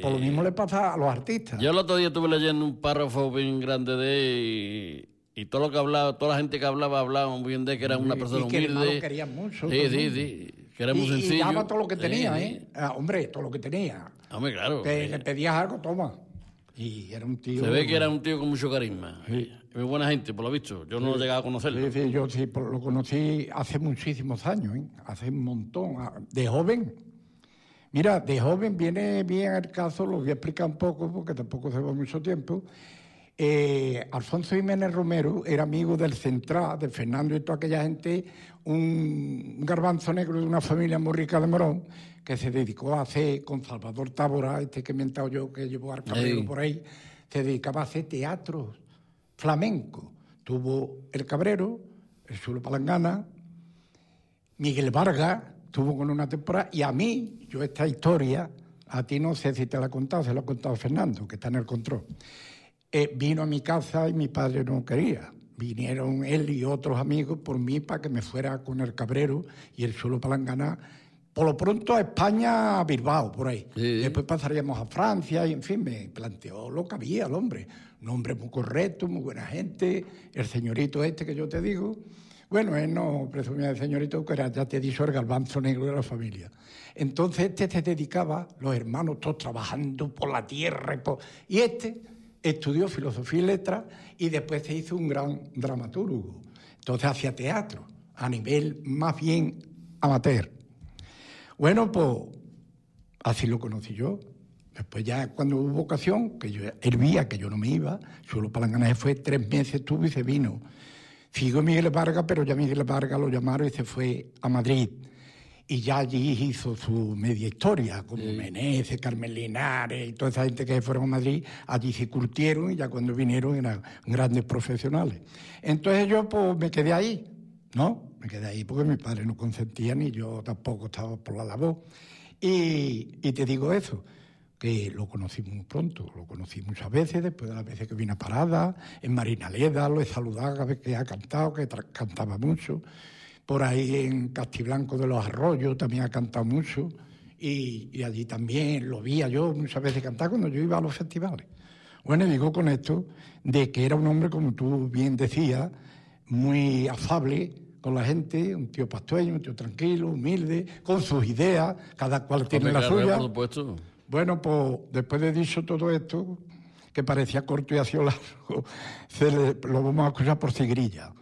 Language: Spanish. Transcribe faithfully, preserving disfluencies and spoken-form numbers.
Por lo mismo le pasa a los artistas. Yo el otro día estuve leyendo un párrafo bien grande de él y, y todo lo que hablaba, toda la gente que hablaba, hablaba muy bien de que era una persona y que humilde. lo querían mucho. Sí, sí, sí. Que era muy y, sencillo. Y daba todo lo que tenía, sí, ¿eh? Sí. Ah, hombre, todo lo que tenía. Hombre, claro. Que sí. le pedías algo, toma. Y era un tío... Se ve que era un tío con mucho carisma. Sí. Muy buena gente, por lo visto. Yo no Sí. lo he llegado a conocerlo. Sí, sí, yo sí lo conocí hace muchísimos años, ¿eh? Hace un montón. De joven. Mira, de joven viene bien el caso, lo voy a explicar un poco, porque tampoco se va mucho tiempo. Eh, Alfonso Jiménez Romero era amigo del Central, de Fernando y toda aquella gente, un, un garbanzo negro de una familia muy rica de Morón, que se dedicó a hacer con Salvador Tábora, este que he inventado yo, que llevó al cabrero sí. por ahí, se dedicaba a hacer teatro flamenco. Tuvo El Cabrero, El Chulo Palangana, Miguel Vargas tuvo con una temporada, y a mí, yo esta historia, a ti no sé si te la he contado, se la ha contado Fernando, que está en el control. Eh, vino a mi casa y mi padre no quería. Vinieron él y otros amigos por mí para que me fuera con El Cabrero y El Chulo Palangana, por lo pronto a España, a Bilbao, por ahí. Sí. Después pasaríamos a Francia y, en fin, me planteó lo que había el hombre. Un hombre muy correcto, muy buena gente, el señorito este que yo te digo. Bueno, él no presumía de señorito, que era, ya te he dicho, el garbanzo negro de la familia. Entonces este se dedicaba, los hermanos todos trabajando por la tierra, y, por... y este estudió filosofía y letras y después se hizo un gran dramaturgo. Entonces hacía teatro, a nivel más bien amateur. Bueno, pues así lo conocí yo. Después ya cuando hubo ocasión, que yo hervía, que yo no me iba, solo Palangana se fue, tres meses estuvo y se vino. Siguió Miguel Vargas, pero ya Miguel Vargas lo llamaron y se fue a Madrid. Y ya allí hizo su media historia, como sí. Meneses, Carmen Linares y toda esa gente que fueron a Madrid, allí se curtieron y ya cuando vinieron eran grandes profesionales. Entonces yo pues me quedé ahí, ¿no? Me quedé ahí porque mi padre no consentía ni yo tampoco estaba por la labor. Y, y te digo eso, que lo conocí muy pronto, lo conocí muchas veces, después de las veces que vine a Parada, en Marinaleda, lo he saludado cada vez que ha cantado, que cantaba mucho. Por ahí en Castiblanco de los Arroyos también ha cantado mucho, y, y allí también lo vi yo muchas veces cantar cuando yo iba a los festivales. Bueno, digo con esto de que era un hombre, como tú bien decías, muy afable con la gente, un tío pastueño, un tío tranquilo, humilde, con sus ideas, cada cual tiene Hombre, la claro, suya. por supuesto. Bueno, pues después de dicho todo esto, que parecía corto y ha sido largo, se le, lo vamos a escuchar por Sigrilla.